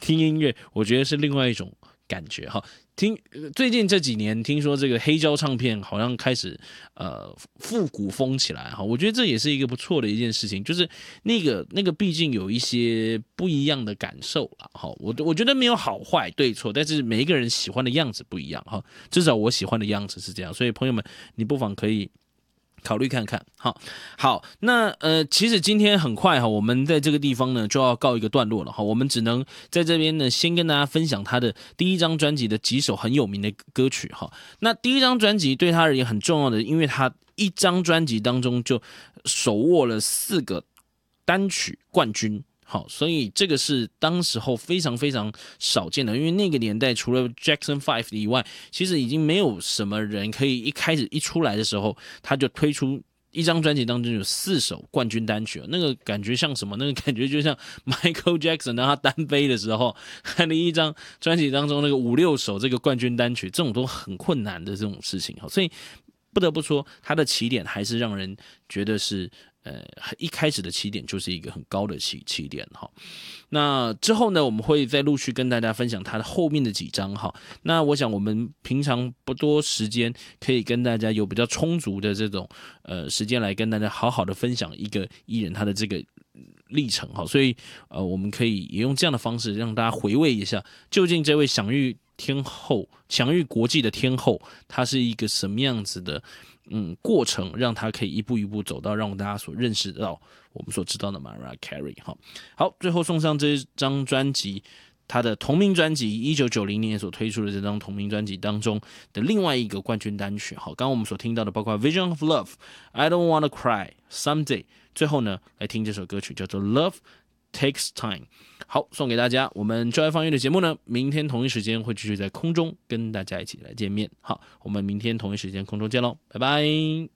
听音乐，我觉得是另外一种感觉哈。最近这几年，听说这个黑胶唱片好像开始复古风起来哈，我觉得这也是一个不错的一件事情，就是那个毕竟有一些不一样的感受啦哈。我觉得没有好坏对错，但是每一个人喜欢的样子不一样哈，至少我喜欢的样子是这样，所以朋友们，你不妨可以考虑看看，好，那其实今天很快哈，我们在这个地方呢就要告一个段落了哈，我们只能在这边呢先跟大家分享他的第一张专辑的几首很有名的歌曲哈。那第一张专辑对他而言很重要的，因为他一张专辑当中就手握了4个单曲冠军。好，所以这个是当时候非常非常少见的，因为那个年代除了 Jackson 5以外，其实已经没有什么人可以一开始一出来的时候，他就推出一张专辑当中有4首冠军单曲，那个感觉像什么？那个感觉就像 Michael Jackson 当他单飞的时候，他的一张专辑当中那个5、6首这个冠军单曲，这种都很困难的这种事情，所以不得不说，他的起点还是让人觉得是。一开始的起点就是一个很高的起点哈。那之后呢，我们会再陆续跟大家分享他的后面的几张哈。那我想我们平常不多时间，可以跟大家有比较充足的这种时间来跟大家好好的分享一个艺人他的这个历程哈。所以我们可以也用这样的方式让大家回味一下，究竟这位享誉天后、享誉国际的天后，她是一个什么样子的过程，让她可以一步一步走到让大家所认识到我们所知道的 Mariah Carey 哈。好，最后送上这张专辑，她的同名专辑1990年所推出的这张同名专辑当中的另外一个冠军单曲。好，刚刚我们所听到的包括 Vision of Love、I Don't Wanna Cry、Someday， 最后呢来听这首歌曲叫做 Love Takes Time。 好，送给大家。我们就爱放乐的节目呢，明天同一时间会继续在空中跟大家一起来见面。好，我们明天同一时间空中见喽，拜拜。